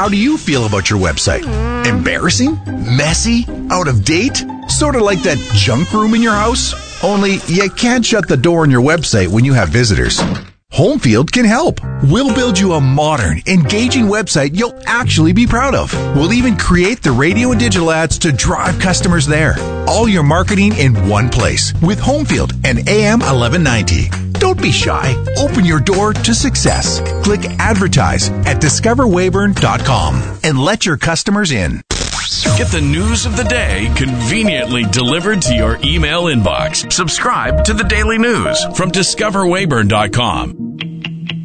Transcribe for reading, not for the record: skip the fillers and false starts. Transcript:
How do you feel about your website? Embarrassing? Messy? Out of date? Sort of like that junk room in your house? Only you can't shut the door on your website when you have visitors. Homefield can help. We'll build you a modern, engaging website you'll actually be proud of. We'll even create the radio and digital ads to drive customers there. All your marketing in one place with Homefield and AM 1190. Don't be shy. Open your door to success. Click advertise at discoverweyburn.com and let your customers in. Get the news of the day conveniently delivered to your email inbox. Subscribe to the Daily News from discoverweyburn.com.